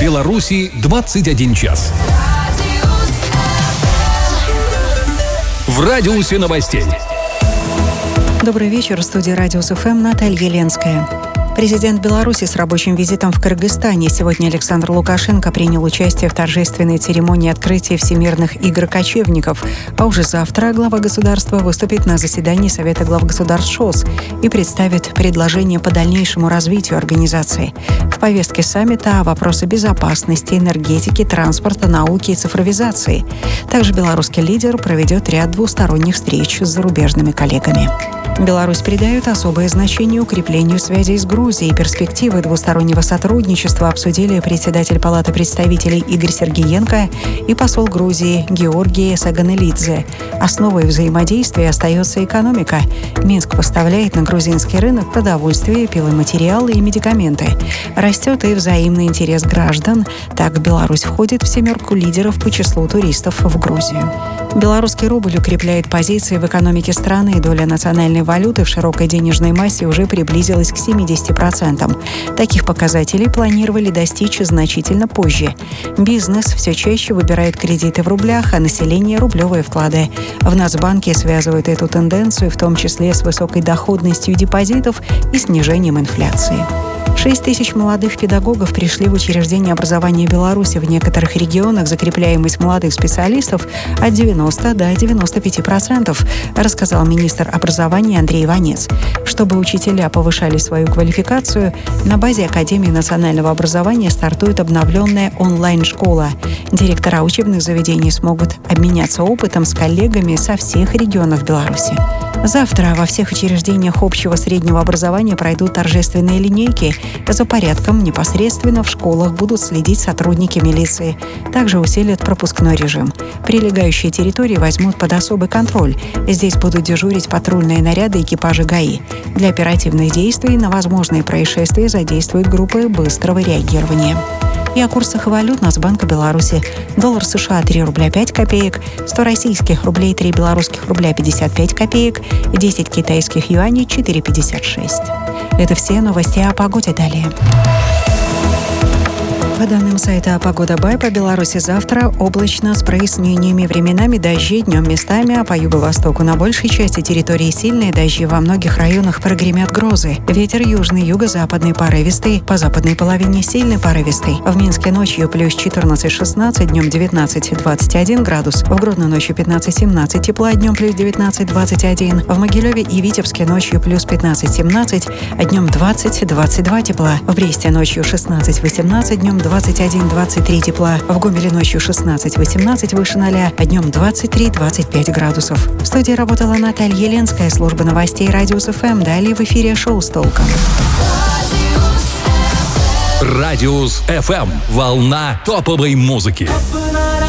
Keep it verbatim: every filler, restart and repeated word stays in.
Беларуси двадцать один час. В радиусе новостей. Добрый вечер. В студии «Радиус ФМ» Наталья Ленская. Президент Беларуси с рабочим визитом в Кыргызстане. Сегодня Александр Лукашенко принял участие в торжественной церемонии открытия Всемирных игр кочевников. А уже завтра глава государства выступит на заседании Совета глав государств ШОС и представит предложение по дальнейшему развитию организации. В повестке саммита вопросы безопасности, энергетики, транспорта, науки и цифровизации. Также белорусский лидер проведет ряд двусторонних встреч с зарубежными коллегами. Беларусь придает особое значение укреплению связей с Грузией. Перспективы двустороннего сотрудничества обсудили председатель Палаты представителей Игорь Сергеенко и посол Грузии Георгий Саганелидзе. Основой взаимодействия остается экономика. Минск поставляет на грузинский рынок продовольствие, пиломатериалы и медикаменты. Растет и взаимный интерес граждан. Так Беларусь входит в семерку лидеров по числу туристов в Грузию. Белорусский рубль укрепляет позиции в экономике страны, и доля национальной валюты в широкой денежной массе уже приблизилась к семидесяти процентам. Таких показателей планировали достичь значительно позже. Бизнес все чаще выбирает кредиты в рублях, а население – рублевые вклады. В Нацбанке связывают эту тенденцию, в том числе с высокой доходностью депозитов и снижением инфляции. Шесть тысяч молодых педагогов пришли в учреждения образования Беларуси. В некоторых регионах закрепляемость молодых специалистов от девяноста до девяноста пяти процентов, рассказал министр образования Андрей Иванец. Чтобы учителя повышали свою квалификацию, на базе Академии национального образования стартует обновленная онлайн-школа. Директора учебных заведений смогут обменяться опытом с коллегами со всех регионов Беларуси. Завтра во всех учреждениях общего среднего образования пройдут торжественные линейки. За порядком непосредственно в школах будут следить сотрудники милиции. Также усилят пропускной режим. Прилегающие территории возьмут под особый контроль. Здесь будут дежурить патрульные наряды экипажи ГАИ. Для оперативных действий на возможные происшествия задействуют группы быстрого реагирования. И о курсах валют Нацбанка Беларуси. Доллар США три рубля пять копеек, сто российских рублей три белорусских рубля пятьдесят пять копеек, десять китайских юаней четыре пятьдесят шесть. Это все новости о погоде. Далее. По данным сайта «Погода Бай», по Беларуси завтра облачно с прояснениями, временами дожди, днем местами, а по юго-востоку на большей части территории сильные дожди, во многих районах прогремят грозы. Ветер южный, юго-западный порывистый, по западной половине сильный порывистый. В Минске ночью плюс четырнадцать-шестнадцать, днем девятнадцать-двадцать один градус. В Гродно ночью пятнадцать-семнадцать тепла, днем плюс девятнадцать-двадцать один. В Могилеве и Витебске ночью плюс пятнадцать-семнадцать, а днем двадцать-двадцать два тепла. В Бресте ночью шестнадцать-восемнадцать, днем двадцать один двадцать три тепла. В Гомеле ночью шестнадцать-восемнадцать выше ноля, а днем двадцать три двадцать пять градусов. В студии работала Наталья Ленская, служба новостей «Радиус ФМ». Далее в эфире шоу с толком. Радиус ФМ. Волна топовой музыки.